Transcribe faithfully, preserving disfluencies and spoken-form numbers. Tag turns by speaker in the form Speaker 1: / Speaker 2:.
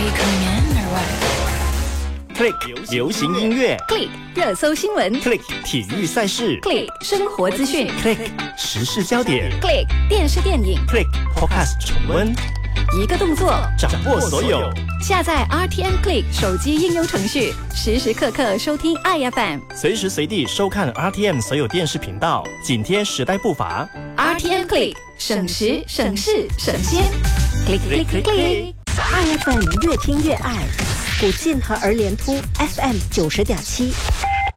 Speaker 1: you coming in or what?
Speaker 2: Click 流行音乐
Speaker 3: Click 热搜新闻
Speaker 2: ，Click 体育赛事
Speaker 3: Click 生活资讯
Speaker 2: ，Click 时事焦点
Speaker 3: Click 电视电影
Speaker 2: ，Click Podcast 重温，
Speaker 3: 一个动作
Speaker 2: 掌握所有。
Speaker 3: 下载 R T M Click 手机应用程序，时时刻刻收听爱 F M，
Speaker 2: 随时随地收看 R T M 所有电视频道，紧贴时代步伐。
Speaker 3: R T M Click 省时省事省先 ，Click Click Click Click。
Speaker 4: 爱 F M 越听越爱，古晋和儿联突 F M 九十点七。